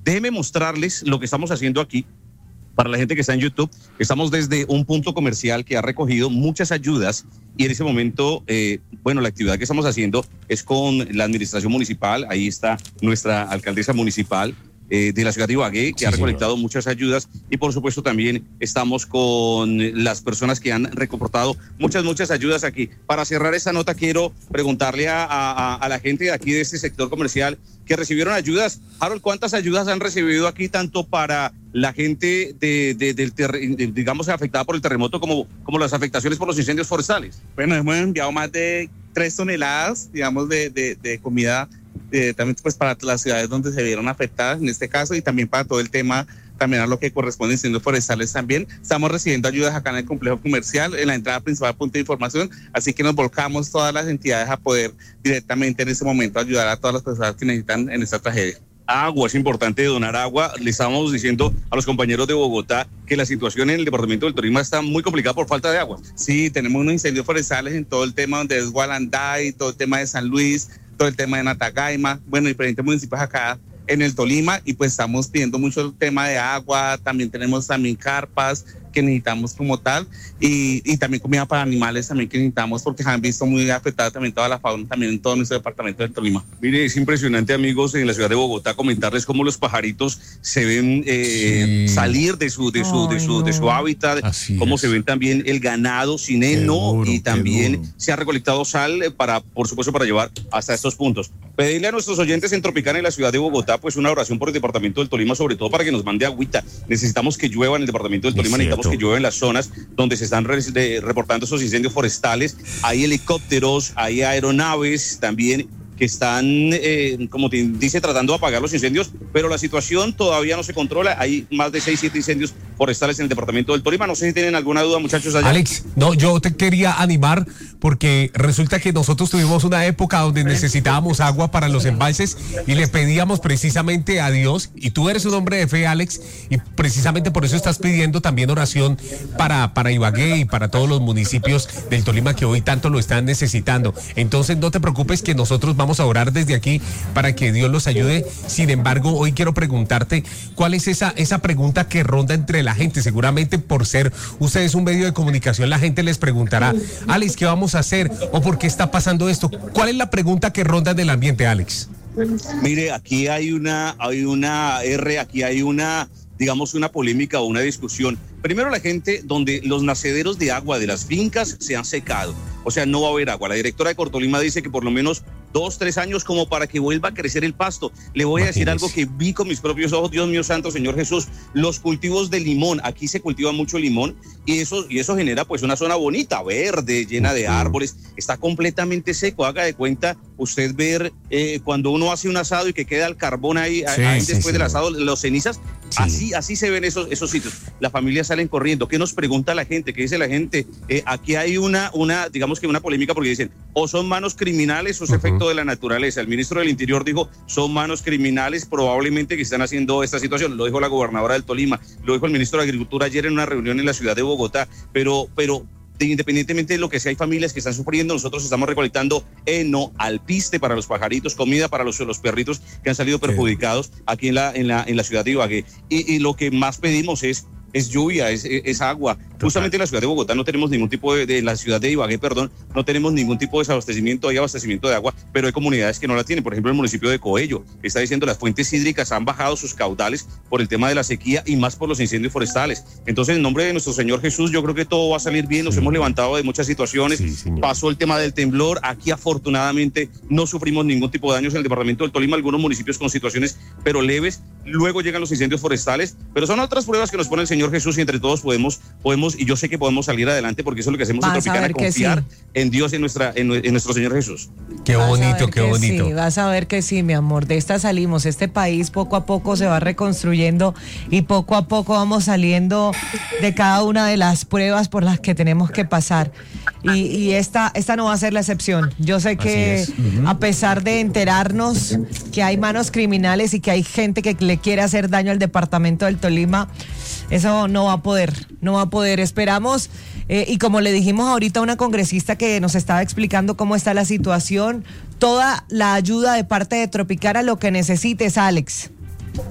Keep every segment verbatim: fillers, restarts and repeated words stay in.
Déjenme mostrarles lo que estamos haciendo aquí. Para la gente que está en YouTube, estamos desde un punto comercial que ha recogido muchas ayudas y en ese momento, eh, bueno, la actividad que estamos haciendo es con la administración municipal. Ahí está nuestra alcaldesa municipal eh, de la ciudad de Ibagué, que sí, ha recolectado señor. muchas ayudas, y por supuesto también estamos con las personas que han reportado muchas, muchas ayudas aquí. Para cerrar esta nota, quiero preguntarle a, a, a la gente de aquí de este sector comercial que recibieron ayudas. Harold, ¿cuántas ayudas han recibido aquí, tanto para la gente de, de, del ter, de, digamos, afectada por el terremoto como, como las afectaciones por los incendios forestales? Bueno, hemos enviado más de tres toneladas, digamos, de, de, de comida, de, también pues para las ciudades donde se vieron afectadas en este caso, y también para todo el tema, también a lo que corresponde a incendios forestales también. Estamos recibiendo ayudas acá en el complejo comercial, en la entrada principal, punto de información, así que nos volcamos todas las entidades a poder directamente en ese momento ayudar a todas las personas que necesitan en esta tragedia. Agua, es importante donar agua. Le estábamos diciendo a los compañeros de Bogotá que la situación en el departamento del Tolima está muy complicada por falta de agua. Sí, tenemos unos incendios forestales en todo el tema donde es Gualanday, todo el tema de San Luis, todo el tema de Natagaima, bueno, diferentes municipios acá en el Tolima, y pues estamos pidiendo mucho el tema de agua. También tenemos también carpas que necesitamos como tal, y, y también comida para animales también que necesitamos, porque han visto muy afectada también toda la fauna también en todo nuestro departamento del Tolima. Mire, es impresionante, amigos, en la ciudad de Bogotá, comentarles cómo los pajaritos se ven eh, sí. salir de su de su Ay, de su no. de su hábitat, Así cómo es. se ven también el ganado sin heno, y también se ha recolectado sal para, por supuesto, para llevar hasta estos puntos. Pedirle a nuestros oyentes en Tropicana, en la ciudad de Bogotá, pues una oración por el departamento del Tolima, sobre todo para que nos mande agüita. Necesitamos que llueva en el departamento del Tolima, necesitamos que llueva en las zonas donde se están re de, reportando esos incendios forestales. Hay helicópteros, hay aeronaves también que están, eh, como te dice, tratando de apagar los incendios, pero la situación todavía no se controla. Hay más de seis, siete incendios forestales en el departamento del Tolima. No sé si tienen alguna duda, muchachos, allá. Alex, no, yo te quería animar porque resulta que nosotros tuvimos una época donde necesitábamos agua para los embalses y le pedíamos precisamente a Dios, y tú eres un hombre de fe, Alex, y precisamente por eso estás pidiendo también oración para, para Ibagué y para todos los municipios del Tolima que hoy tanto lo están necesitando. Entonces no te preocupes, que nosotros vamos Vamos a orar desde aquí para que Dios los ayude. Sin embargo, hoy quiero preguntarte cuál es esa, esa pregunta que ronda entre la gente. Seguramente por ser ustedes un medio de comunicación, la gente les preguntará: Alex, ¿qué vamos a hacer? ¿O por qué está pasando esto? ¿Cuál es la pregunta que ronda en el ambiente, Alex? Mire, aquí hay una, hay una R, aquí hay una, digamos, una polémica o una discusión. Primero, la gente donde los nacederos de agua de las fincas se han secado, o sea, no va a haber agua. La directora de Cortolima dice que por lo menos dos, tres años como para que vuelva a crecer el pasto. Le voy a decir algo que vi con mis propios ojos, Dios mío santo, Señor Jesús. Los cultivos de limón, aquí se cultiva mucho limón, y eso, y eso genera pues una zona bonita, verde, llena de árboles. Está completamente seco. Haga de cuenta usted ver eh, cuando uno hace un asado y que queda el carbón ahí, sí, ahí sí, después sí, del asado, los cenizas, sí. así, así se ven esos, esos sitios. Las familias salen corriendo. ¿Qué nos pregunta la gente? ¿Qué dice la gente? Eh, aquí hay una, una, digamos que una polémica, porque dicen, o son manos criminales o es uh-huh. efecto de la naturaleza. El ministro del Interior dijo, son manos criminales probablemente que están haciendo esta situación. Lo dijo la gobernadora del Tolima, lo dijo el ministro de Agricultura ayer en una reunión en la ciudad de Bogotá, pero, pero independientemente de lo que sea, hay familias que están sufriendo. Nosotros estamos recolectando heno, alpiste para los pajaritos, comida para los, los perritos que han salido perjudicados aquí en la, en la, en la ciudad de Ibagué. Y, y lo que más pedimos es es lluvia, es, es agua. Total. Justamente en la ciudad de Bogotá no tenemos ningún tipo de, de la ciudad de Ibagué, perdón, no tenemos ningún tipo de desabastecimiento, hay abastecimiento de agua, pero hay comunidades que no la tienen. Por ejemplo, el municipio de Coello está diciendo las fuentes hídricas han bajado sus caudales por el tema de la sequía y más por los incendios forestales. Entonces, en nombre de nuestro Señor Jesús, yo creo que todo va a salir bien. Nos sí. hemos levantado de muchas situaciones, sí, pasó el tema del temblor, aquí afortunadamente no sufrimos ningún tipo de daños en el departamento del Tolima, algunos municipios con situaciones pero leves. Luego llegan los incendios forestales, pero son otras pruebas que nos pone el Señor Jesús, y entre todos podemos, podemos, y yo sé que podemos salir adelante, porque eso es lo que hacemos en Tropicana, confiar sí. en Dios, en nuestra, en, en nuestro Señor Jesús. Qué bonito, qué bonito. Sí, vas a ver que sí, mi amor, de esta salimos. Este país poco a poco se va reconstruyendo y poco a poco vamos saliendo de cada una de las pruebas por las que tenemos que pasar. Y, y esta, esta no va a ser la excepción. Yo sé que uh-huh. a pesar de enterarnos que hay manos criminales y que hay gente que le quiere hacer daño al departamento del Tolima, eso no va a poder, no va a poder. Esperamos, eh, y como le dijimos ahorita a una congresista que nos estaba explicando cómo está la situación, toda la ayuda de parte de Tropicana, lo que necesites, Alex.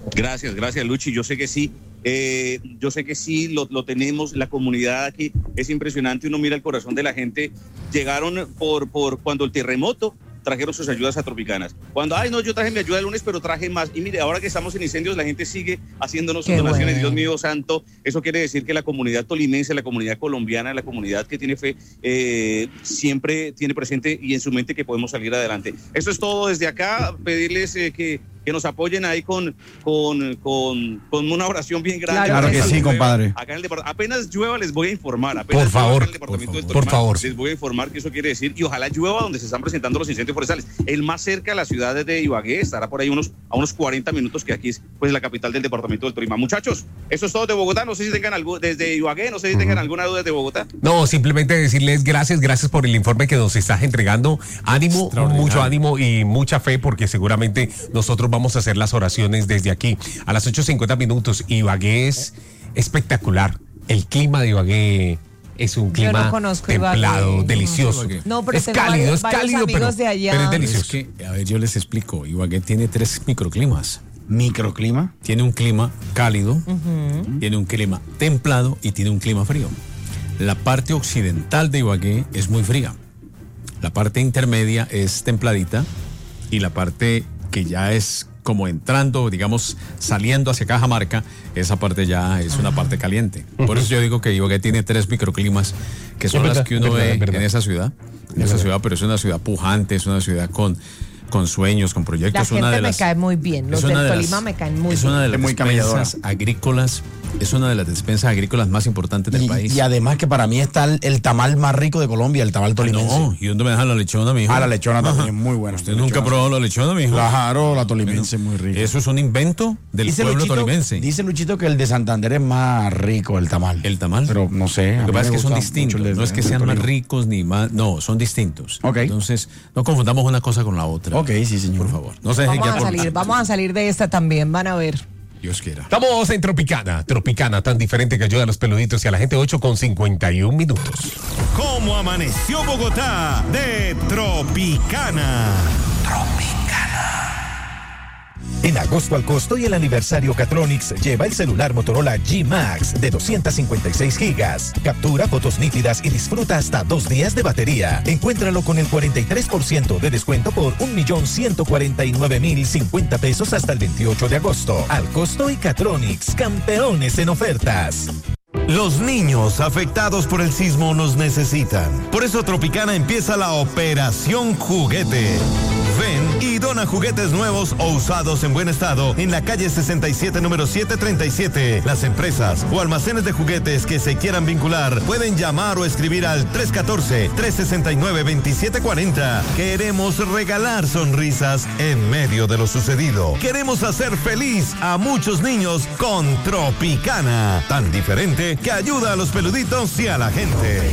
Gracias, gracias, Luchi. Yo sé que sí. Eh, yo sé que sí, lo, lo tenemos, la comunidad aquí es impresionante, uno mira el corazón de la gente. Llegaron por, por cuando el terremoto, trajeron sus ayudas a Tropicanas. Cuando, ay, no, yo traje mi ayuda el lunes, pero traje más. Y mire, ahora que estamos en incendios, la gente sigue haciéndonos sus donaciones. Bueno. Dios mío santo, eso quiere decir que la comunidad tolimense, la comunidad colombiana, la comunidad que tiene fe, eh, siempre tiene presente y en su mente que podemos salir adelante. Eso es todo desde acá, pedirles eh, que, que nos apoyen ahí con, con, con, con una oración bien grande. Claro, claro que sí, llueva, compadre. Acá en el departamento, apenas llueva les voy a informar. Apenas por favor, en el departamento por, de favor por favor. Les voy a informar que eso quiere decir, y ojalá llueva donde se están presentando los incendios forestales. El más cerca de la ciudad de Ibagué, estará por ahí unos, a unos cuarenta minutos, que aquí es pues la capital del departamento del Tolima. Muchachos, eso es todo de Bogotá. No sé si tengan algo desde Ibagué, no sé si tengan alguna duda de Bogotá. No, simplemente decirles gracias, gracias por el informe que nos estás entregando. Ánimo, mucho ánimo y mucha fe, porque seguramente nosotros vamos a hacer las oraciones desde aquí a las ocho cincuenta minutos. Ibagué es espectacular. El clima de Ibagué es un clima no templado, Ibagué. Delicioso. No, pero es cálido, es cálido, pero, de allá. pero es delicioso. Es que, a ver, yo les explico. Ibagué tiene tres microclimas. ¿Microclima? Tiene un clima cálido, uh-huh. tiene un clima templado y tiene un clima frío. La parte occidental de Ibagué es muy fría. La parte intermedia es templadita y la parte que ya es como entrando, digamos, saliendo hacia Cajamarca, esa parte ya es una parte caliente. Por eso yo digo que Ibagué tiene tres microclimas, que son las que uno ve en esa ciudad, en esa ciudad, pero es una ciudad pujante, es una ciudad con, con sueños, con proyectos. La gente una de me las, cae muy bien, los del Tolima las, me caen muy es bien. Es una de las muy despensas agrícolas, es una de las despensas agrícolas más importantes del y, país. Y además que para mí está el, el tamal más rico de Colombia, el tamal tolimense. Ah, no, ¿y dónde me dejan la lechona, mijo? Ah, la lechona también es muy buena. ¿Usted nunca ha probado la lechona, mijo? Claro, la tolimense es muy rica. Eso es un invento del dice pueblo Luchito, tolimense. Dice Luchito que el de Santander es más rico, el tamal. ¿El tamal? Pero no sé. Lo que pasa es que son distintos. De, no es que sean más ricos ni más. No, son distintos. Ok. Entonces, no confundamos una cosa con la otra. Ok, sí, señor. Por favor. No se vamos a salir, por... vamos a salir de esta también, van a ver. Dios quiera. Estamos en Tropicana, Tropicana tan diferente que ayuda a los peluditos y a la gente. Ocho con cincuenta y un minutos. ¿Cómo amaneció Bogotá? De Tropicana. Tropicana. En agosto al costo y el aniversario Catronics, lleva el celular Motorola G Max de doscientos cincuenta y seis gigas. Captura fotos nítidas y disfruta hasta dos días de batería. Encuéntralo con el cuarenta y tres por ciento de descuento por un millón ciento cuarenta y nueve mil cincuenta pesos hasta el veintiocho de agosto. Al costo y Catronics, campeones en ofertas. Los niños afectados por el sismo nos necesitan. Por eso Tropicana empieza la Operación Juguete. Ven y dona juguetes nuevos o usados en buen estado en la calle sesenta y siete, número setecientos treinta y siete. Las empresas o almacenes de juguetes que se quieran vincular pueden llamar o escribir al tres uno cuatro, tres seis nueve, dos siete cuatro cero. Queremos regalar sonrisas en medio de lo sucedido. Queremos hacer feliz a muchos niños con Tropicana, tan diferente que ayuda a los peluditos y a la gente.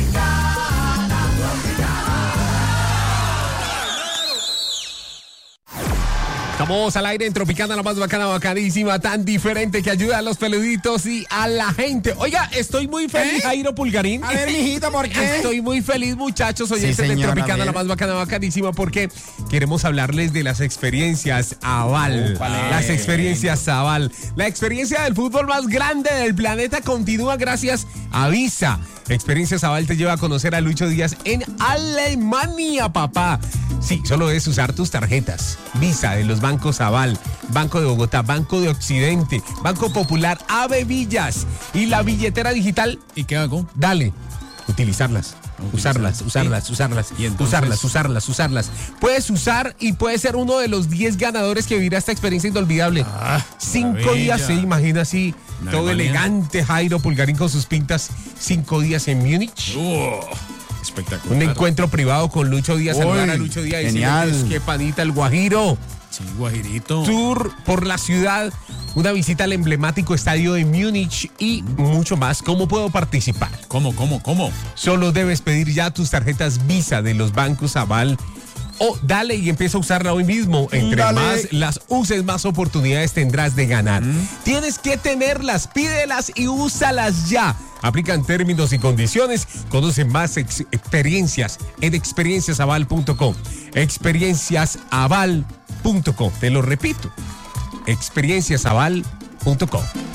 Estamos al aire en Tropicana, la más bacana, bacanísima, tan diferente que ayuda a los peluditos y a la gente. Oiga, estoy muy feliz, ¿Eh? Jairo Pulgarín. A ver, mijito, ¿por qué? Estoy muy feliz, muchachos, oyentes sí, señora, de Tropicana, la más bacana, bacanísima, porque queremos hablarles de las experiencias Aval. Uh, las experiencias Aval. La experiencia del fútbol más grande del planeta continúa gracias a Visa. Experiencias Aval te lleva a conocer a Lucho Díaz en Alemania, papá. Sí, solo es usar tus tarjetas. Visa de los bancos Aval, Banco de Bogotá, Banco de Occidente, Banco Popular, Ave Villas y la billetera digital. ¿Y qué hago? Dale, utilizarlas. Usarlas, usarlas, ¿sí? usarlas, ¿Y entonces? usarlas, usarlas, usarlas. Puedes usar y puedes ser uno de los diez ganadores que vivirá esta experiencia inolvidable. Ah, Cinco maravilla. días, se imagina así, no, todo elegante Jairo Pulgarín con sus pintas. Cinco días en Múnich. Oh, espectacular. Un encuentro privado con Lucho Díaz. Uy, saludar a Lucho Díaz. Genial. Es que panita el Guajiro. Sí, Guajirito. Tour por la ciudad, una visita al emblemático estadio de Múnich y mucho más. ¿Cómo puedo participar? ¿Cómo, cómo, cómo? Solo debes pedir ya tus tarjetas Visa de los bancos Aval. O dale y empieza a usarla hoy mismo. Entre dale. más las uses, más oportunidades tendrás de ganar. ¿Mm? Tienes que tenerlas, pídelas y úsalas ya. Aplican términos y condiciones. Conoce más ex- experiencias en experiencias aval punto com. experiencias aval punto com. Te lo repito. experiencias aval punto com.